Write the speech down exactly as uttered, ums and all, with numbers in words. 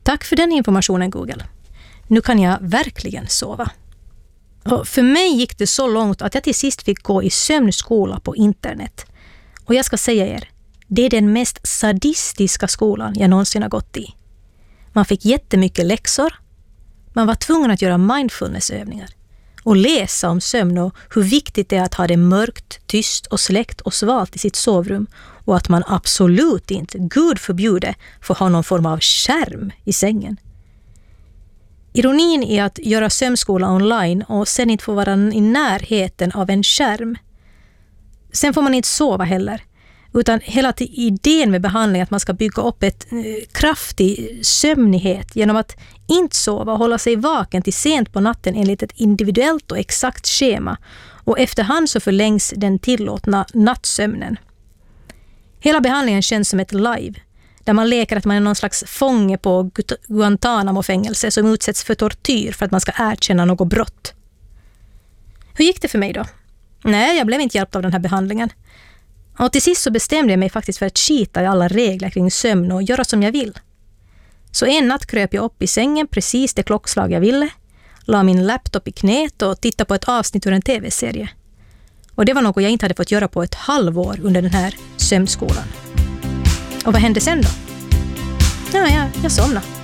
Tack för den informationen, Google. Nu kan jag verkligen sova. Och för mig gick det så långt att jag till sist fick gå i sömnskola på internet. Och jag ska säga er, det är den mest sadistiska skolan jag någonsin har gått i. Man fick jättemycket läxor. Man var tvungen att göra mindfulnessövningar. Och läsa om sömn och hur viktigt det är att ha det mörkt, tyst och släckt och svalt i sitt sovrum. Och att man absolut inte, Gud förbjude, får ha någon form av skärm i sängen. Ironin är att göra sömnskola online och sen inte få vara i närheten av en skärm. Sen får man inte sova heller. Utan hela idén med behandling är att man ska bygga upp ett eh, kraftig sömnighet genom att inte sova och hålla sig vaken till sent på natten enligt ett individuellt och exakt schema. Och efterhand så förlängs den tillåtna nattsömnen. Hela behandlingen känns som ett live. Där man leker att man är någon slags fånge på Guantanamo-fängelse som utsätts för tortyr för att man ska erkänna något brott. Hur gick det för mig då? Nej, jag blev inte hjälpt av den här behandlingen. Och till sist så bestämde jag mig faktiskt för att skita i alla regler kring sömn och göra som jag vill. Så en natt kröp jag upp i sängen precis det klockslag jag ville, la min laptop i knät och tittade på ett avsnitt ur en tv-serie. Och det var något jag inte hade fått göra på ett halvår under den här sömnskolan. Och vad hände sen då? Ja, ja jag somnade.